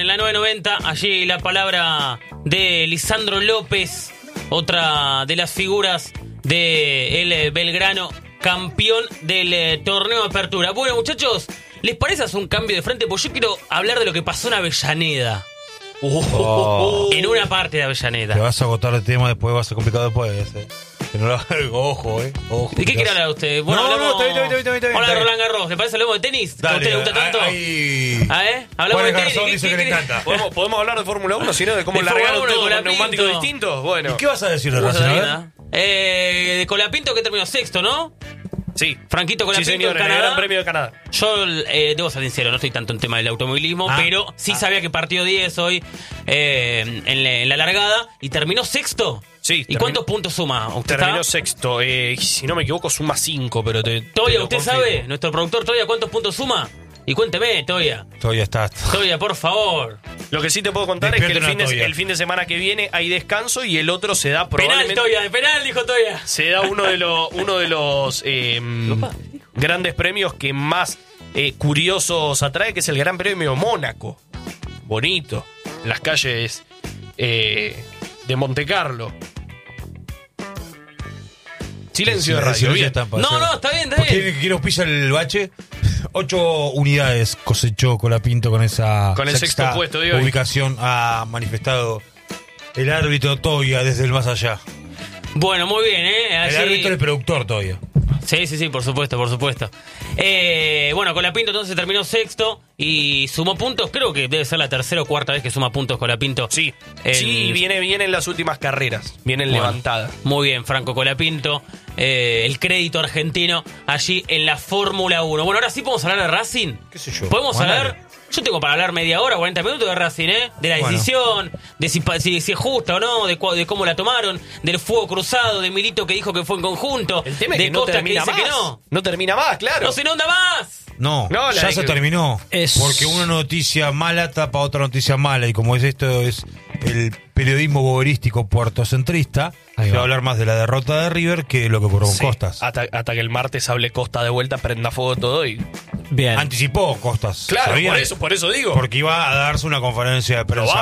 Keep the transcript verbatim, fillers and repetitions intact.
en la nueve noventa, allí la palabra de Lisandro López, otra de las figuras del de Belgrano, campeón del eh, torneo de apertura. Bueno, muchachos, ¿les parece hacer un cambio de frente? Porque yo quiero hablar de lo que pasó en Avellaneda. Uh, Oh. En una parte de Avellaneda. Te vas a agotar el tema, después va a ser complicado después. Eh. Que no lo ojo, eh. Ojo. ¿De qué quiere hablar usted? Bueno, no, hablamos... no, está bien, está bien, está bien, está bien. Hola, Roland Garros. ¿Le parece hablamos de tenis? ¿Que a usted le gusta tanto? Ahí. ¿Ah, eh? Hablamos Juan de tenis. Garzón ¿Qué- dice qué que le quiere? encanta. ¿Podemos, podemos hablar de Fórmula uno, sino de cómo De largaron Fórmula uno, todo con Colapinto. neumáticos distintos? Bueno, ¿Qué vas a decir de Vamos a Racing? ver, A ver. ¿no? Eh, de Colapinto, que terminó sexto, ¿no? sí. Franquito Sí, Colapinto señor, en en el Canadá. Gran Premio de Canadá. Yo eh, debo ser sincero, no estoy tanto en tema del automovilismo, Ah, pero sí ah. sabía que partió diez hoy eh, en, la, en la largada y terminó sexto. Sí, ¿Y terminó- cuántos puntos suma? ¿Usted Terminó está? sexto. Eh, si no me equivoco, suma cinco, pero te. te Toya, lo ¿usted confirmo. sabe? Nuestro productor Toya, ¿cuántos puntos suma? Y cuénteme, Toya. Todavía está. Toya, por favor. Lo que sí te puedo contar es que el Despierten a fin, de, Toya. el fin de semana que viene hay descanso y el otro se da Penal, probablemente. Toya, de penal, dijo Toya. Se da uno de los uno de los eh, grandes premios que más eh, curiosos atrae, que es el Gran Premio Mónaco. Bonito. En las calles eh, de Monte Carlo. Silencio de radio. Bien. No, no, está bien, está bien. ¿Quién quién auspicia el bache? Ocho unidades cosechó Colapinto con esa Con el sexta sexto puesto de hoy. ubicación. Ha manifestado el árbitro Toya desde el más allá. Bueno, muy bien, ¿eh? El Allí- árbitro y el productor Toya. Sí, sí, sí, por supuesto, por supuesto. Eh, bueno, Colapinto entonces terminó sexto y sumó puntos. Creo que debe ser la tercera o cuarta vez que suma puntos Colapinto. Sí, En- sí, viene bien en las últimas carreras. Vienen Bueno, levantadas. Muy bien, Franco Colapinto. Eh, el crédito argentino allí en la Fórmula uno. Bueno, ahora sí podemos hablar de Racing. ¿Qué sé yo? Podemos Bueno, hablar. dale. Yo tengo para hablar media hora, cuarenta minutos de Racing, ¿eh? De la Bueno. decisión, de si, pa- si, si es justa o no, de, cua- de cómo la tomaron, del fuego cruzado, de Milito que dijo que fue en conjunto, El tema es de que no Costa que termina dice más. que no. No termina más, claro. ¡No se inunda más! No, No, la ya de se que- terminó. Es- Porque una noticia mala tapa otra noticia mala. Y como es esto, es el periodismo boberístico puertocentrista, Ahí se va. va a hablar más de la derrota de River que de lo que ocurrió con Sí, Costas. Hasta, hasta que el martes hable Costa de vuelta, prenda fuego todo y. Bien. Anticipó Costas. Claro, ¿sabían? por eso, por eso digo. Porque iba a darse una conferencia de prensa.